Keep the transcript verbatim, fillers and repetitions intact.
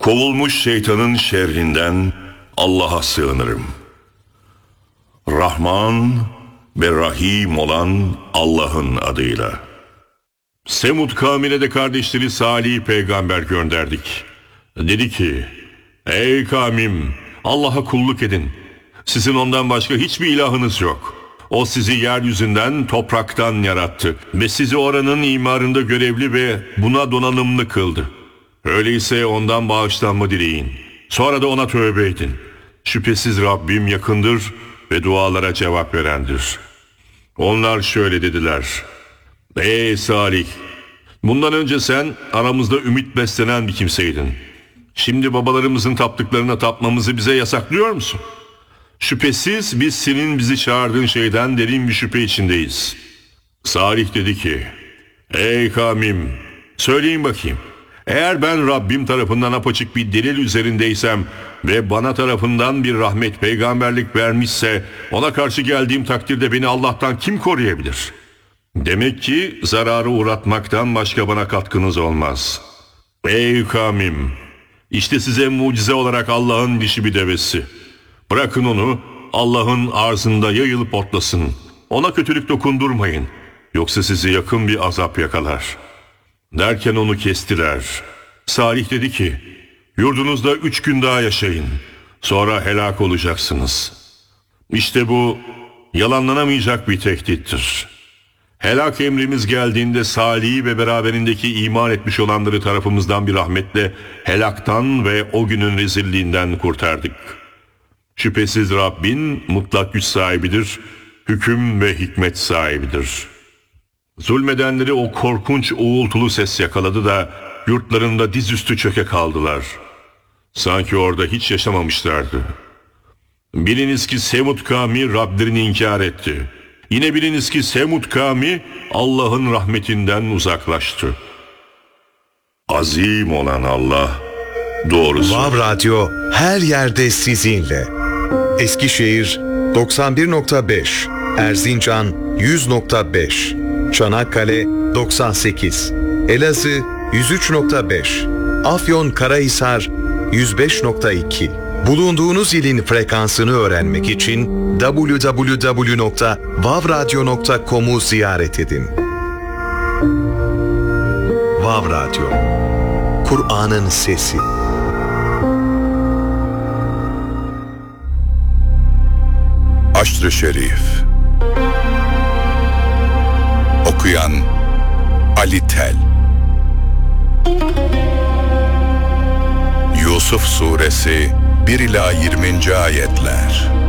Kovulmuş şeytanın şerrinden Allah'a sığınırım. Rahman ve Rahim olan Allah'ın adıyla. Semud kavmine de kardeşleri Salih peygamber gönderdik. Dedi ki, ey kavmim, Allah'a kulluk edin. Sizin ondan başka hiçbir ilahınız yok. O sizi yeryüzünden, topraktan yarattı ve sizi oranın imarında görevli ve buna donanımlı kıldı. Öyleyse ondan bağışlanma dileyin. Sonra da ona tövbe edin. Şüphesiz Rabbim yakındır ve dualara cevap verendir. Onlar şöyle dediler. Ey Salih! Bundan önce sen aramızda ümit beslenen bir kimseydin. Şimdi babalarımızın taptıklarına tapmamızı bize yasaklıyor musun? Şüphesiz biz senin bizi çağırdığın şeyden derin bir şüphe içindeyiz. Salih dedi ki, ey kavmim, söyleyin bakayım. Eğer ben Rabbim tarafından apaçık bir delil üzerindeysem ve bana tarafından bir rahmet, peygamberlik vermişse ona karşı geldiğim takdirde beni Allah'tan kim koruyabilir? Demek ki zararı uğratmaktan başka bana katkınız olmaz. Ey kavmim! İşte size mucize olarak Allah'ın dişi bir devesi. Bırakın onu Allah'ın arzında yayılıp otlasın. Ona kötülük dokundurmayın. Yoksa sizi yakın bir azap yakalar. Derken onu kestiler. Salih dedi ki, yurdunuzda üç gün daha yaşayın. Sonra helak olacaksınız. İşte bu yalanlanamayacak bir tehdittir. Helak emrimiz geldiğinde Salih'i ve beraberindeki iman etmiş olanları tarafımızdan bir rahmetle helaktan ve o günün rezilliğinden kurtardık. Şüphesiz Rabbin mutlak güç sahibidir, hüküm ve hikmet sahibidir. Zulmedenleri o korkunç uğultulu ses yakaladı da yurtlarında dizüstü çöke kaldılar. Sanki orada hiç yaşamamışlardı. Biliniz ki Semud kavmi Rablerini inkar etti. Yine biliniz ki Semud kavmi Allah'ın rahmetinden uzaklaştı. Azim olan Allah doğrusu. Vav Radyo her yerde sizinle. Eskişehir doksan bir nokta beş, Erzincan yüz nokta beş, Çanakkale doksan sekiz, Elazığ yüz üç nokta beş, Afyonkarahisar yüz beş nokta iki. Bulunduğunuz ilin frekansını öğrenmek için double-u double-u double-u nokta vav radyo nokta com'u ziyaret edin. Vav Radyo, Kur'an'ın sesi. Aşr-ı Şerif. Okuyan Ali Tel. Yusuf Suresi bir ila yirminci ayetler.